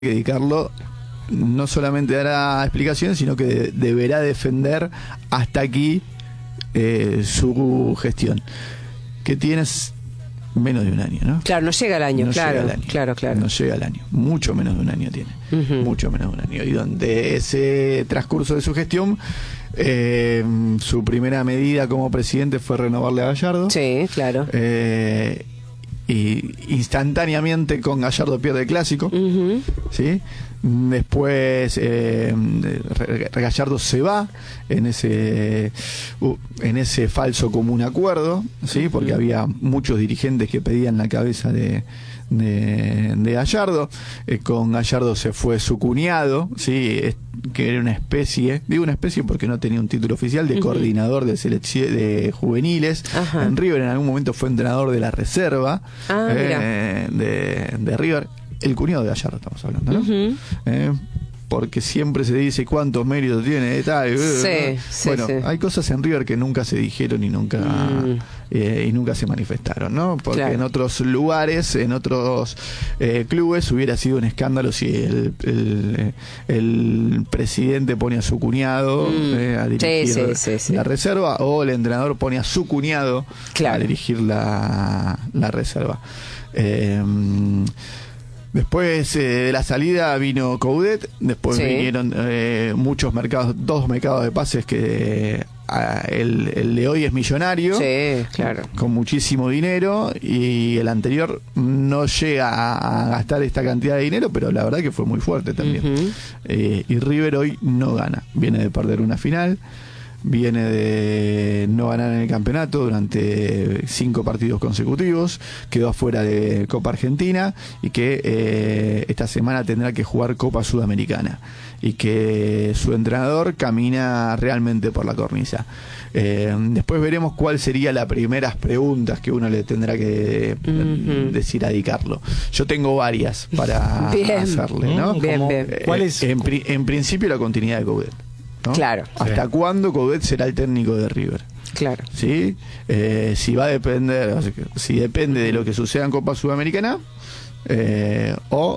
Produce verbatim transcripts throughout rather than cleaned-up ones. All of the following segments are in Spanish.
que dedicarlo, no solamente dará explicaciones, sino que de, deberá defender hasta aquí eh, su gestión, que tienes menos de un año, ¿no? Claro, no llega al año, no claro, llega al año, claro, claro. No llega al año, mucho menos de un año tiene, Uh-huh. mucho menos de un año. Y donde ese transcurso de su gestión, eh, su primera medida como presidente fue renovarle a Gallardo. Sí, claro. Eh, y instantáneamente con Gallardo pierde el clásico, Uh-huh. ¿sí? Después eh, Gallardo se va en ese uh, en ese falso común acuerdo, ¿sí? Porque uh-huh. había muchos dirigentes que pedían la cabeza de de, de Gallardo. Eh, con Gallardo se fue su cuñado, ¿sí? Es, que era una especie, digo una especie porque no tenía un título oficial, de uh-huh. coordinador de selección de juveniles. Ajá. En River en algún momento fue entrenador de la reserva ah, eh, de, de River. El cuñado de Gallardo estamos hablando, ¿no? Uh-huh. Eh, porque siempre se dice cuántos méritos tiene y tal. Sí, sí, bueno, sí. hay cosas en River que nunca se dijeron y nunca mm. eh, y nunca se manifestaron, ¿no? Porque claro. en otros lugares, en otros eh, clubes hubiera sido un escándalo si el, el, el presidente pone a su cuñado mm. eh, a dirigir sí, sí, sí, sí. la reserva, o el entrenador pone a su cuñado claro. a dirigir la, la reserva. Eh, Después eh, de la salida vino Coudet, después sí. vinieron eh, muchos mercados, dos mercados de pases que eh, el, el de hoy es millonario, sí, claro. con muchísimo dinero, y el anterior no llega a, a gastar esta cantidad de dinero, pero la verdad que fue muy fuerte también. Uh-huh. Eh, y River hoy no gana, viene de perder una final, viene de no ganar en el campeonato durante cinco partidos consecutivos, quedó afuera de Copa Argentina y que eh, esta semana tendrá que jugar Copa Sudamericana, y que su entrenador camina realmente por la cornisa. Eh, después veremos cuál sería las primeras preguntas que uno le tendrá que uh-huh. decir a dedicarlo. Yo tengo varias para bien. hacerle, ¿no? Bien, bien. Eh, ¿Cuál es? En, en principio la continuidad de Coudet, ¿no? Claro. ¿Hasta sí. cuándo Coudet será el técnico de River? Claro. ¿Sí? Eh, si va a depender, si depende de lo que suceda en Copa Sudamericana, eh, o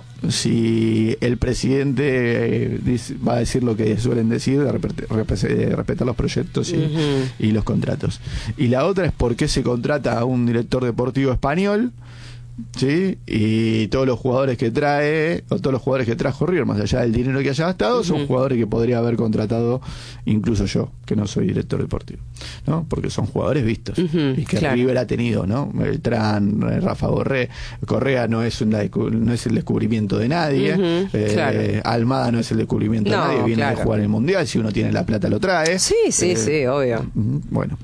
si el presidente eh, dice, va a decir lo que suelen decir, de respetar, respetar los proyectos y, uh-huh. y los contratos. Y la otra es por qué se contrata a un director deportivo español, ¿sí? Y todos los jugadores que trae, o todos los jugadores que trajo River, más allá del dinero que haya gastado, uh-huh. son jugadores que podría haber contratado incluso yo, que no soy director deportivo, ¿no? Porque son jugadores vistos, uh-huh. y que claro. River ha tenido, ¿no? Beltrán, Rafa Borré, Correa no es, un, no es el descubrimiento de nadie, uh-huh. eh, claro. Almada no es el descubrimiento no, de nadie, viene claro. a jugar en el Mundial, si uno tiene la plata lo trae. Sí, sí, eh, sí, obvio. Bueno,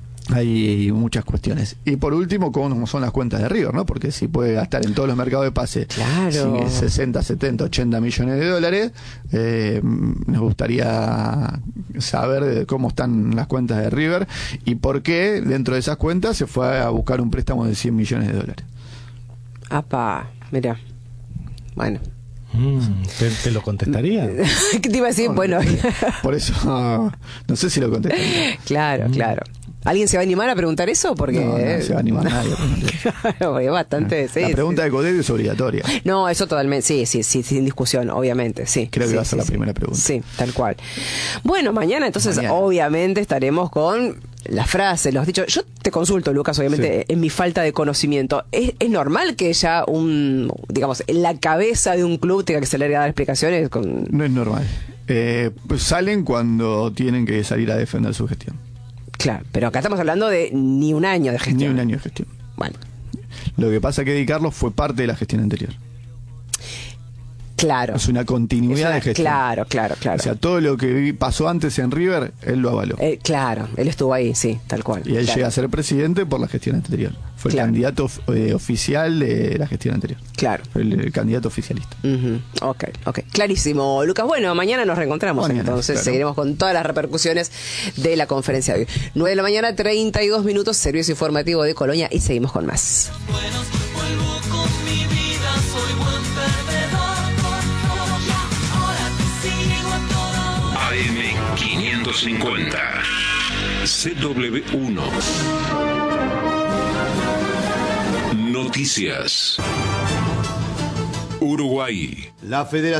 hay muchas cuestiones. Y por último, cómo son las cuentas de River, ¿no? Porque si puede gastar en todos los mercados de pase claro. sesenta, setenta, ochenta millones de dólares, eh, nos gustaría saber cómo están las cuentas de River y por qué dentro de esas cuentas se fue a buscar un préstamo de cien millones de dólares. Apa, mira. Bueno. Mm, ¿te, ¿Te lo contestaría? ¿Qué te iba a decir? No, bueno. Por eso, no, no sé si lo contestaría. Claro, mm. claro. ¿Alguien se va a animar a preguntar eso? Porque no, no se va a animar nadie. Claro, es bastante. Sí, la pregunta sí. de Coudet es obligatoria. No, eso totalmente. Sí, sí, sí, sin discusión, obviamente. Sí. Creo que sí, va a ser sí, la sí. primera pregunta. Sí, tal cual. Bueno, mañana entonces, mañana. obviamente, estaremos con las frases, los dichos. Yo te consulto, Lucas, obviamente, sí. en mi falta de conocimiento. ¿Es, es normal que ya un, digamos, en la cabeza de un club tenga que salir a dar explicaciones? Con... No es normal. Eh, pues salen cuando tienen que salir a defender su gestión. Claro, pero acá estamos hablando de ni un año de gestión. Ni un año de gestión. Bueno. Lo que pasa es que Di Carlos fue parte de la gestión anterior. Claro. Es una continuidad es una, de gestión. Claro, claro, claro. O sea, todo lo que pasó antes en River, él lo avaló. Eh, claro, él estuvo ahí, sí, tal cual. Y él claro. llega a ser presidente por la gestión anterior. Fue claro. el candidato eh, oficial de la gestión anterior. Claro. Fue el, el candidato oficialista. Uh-huh. Ok, ok. Clarísimo, Lucas. Bueno, mañana nos reencontramos. Mañana, entonces claro. seguiremos con todas las repercusiones de la conferencia de hoy. nueve de la mañana, treinta y dos minutos, servicio informativo de Colonia, y seguimos con más. Buenos, vuelvo con mi vida, soy buen perdedor. Ahora te sigo a toda hora. A M quinientos cincuenta C W uno Noticias. Uruguay. La Federación